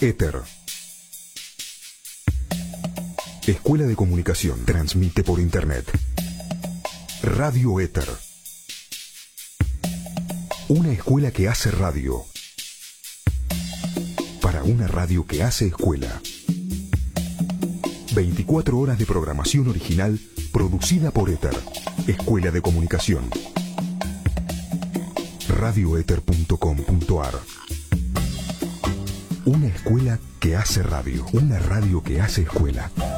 Éter. Escuela de Comunicación. Transmite por Internet. Radio Éter. Una escuela que hace radio. Para una radio que hace escuela. 24 horas de programación original producida por Éter. Escuela de Comunicación. radioeter.com.ar. Una escuela que hace radio. Una radio que hace escuela.